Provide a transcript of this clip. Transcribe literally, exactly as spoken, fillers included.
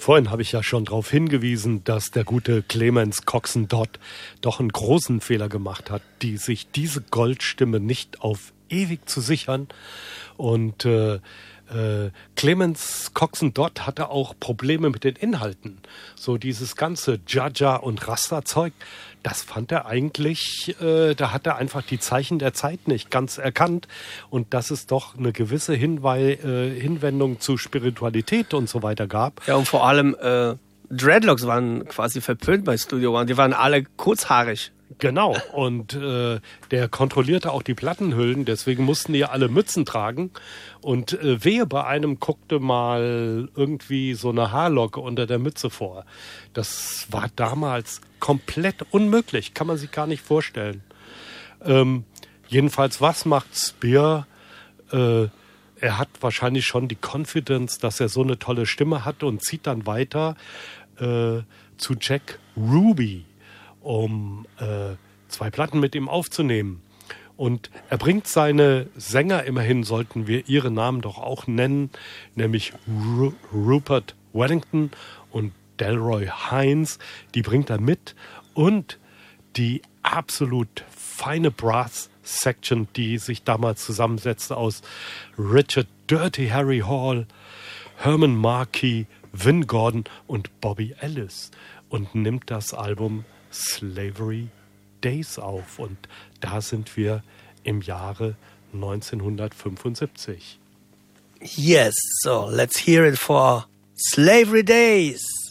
Vorhin habe ich ja schon darauf hingewiesen, dass der gute Clemens Coxsone Dodd doch einen großen Fehler gemacht hat, die sich diese Goldstimme nicht auf ewig zu sichern. Und äh, äh, Clemens Coxsone Dodd hatte auch Probleme mit den Inhalten. So dieses ganze Jaja und Rasta-Zeug, das fand er eigentlich, äh, da hat er einfach die Zeichen der Zeit nicht ganz erkannt. Und dass es doch eine gewisse Hinwei- äh, Hinwendung zu Spiritualität und so weiter gab. Ja, und vor allem äh, Dreadlocks waren quasi verpönt bei Studio One. Die waren alle kurzhaarig. Genau, und äh, der kontrollierte auch die Plattenhüllen, deswegen mussten die alle Mützen tragen. Und äh, wehe, bei einem guckte mal irgendwie so eine Haarlocke unter der Mütze vor. Das war damals komplett unmöglich, kann man sich gar nicht vorstellen. Ähm, jedenfalls, was macht Spear? Äh, er hat wahrscheinlich schon die Confidence, dass er so eine tolle Stimme hat und zieht dann weiter äh, zu Jack Ruby, um äh, zwei Platten mit ihm aufzunehmen. Und er bringt seine Sänger, immerhin sollten wir ihre Namen doch auch nennen, nämlich Ru- Rupert Wellington und Delroy Hines, die bringt er mit. Und die absolut feine Brass-Section, die sich damals zusammensetzte aus Richard Dirty Harry Hall, Herman Markey, Vin Gordon und Bobby Ellis und nimmt das Album Slavery Days auf. Und da sind wir im Jahre neunzehnhundertfünfundsiebzig. Yes, so let's hear it for Slavery Days.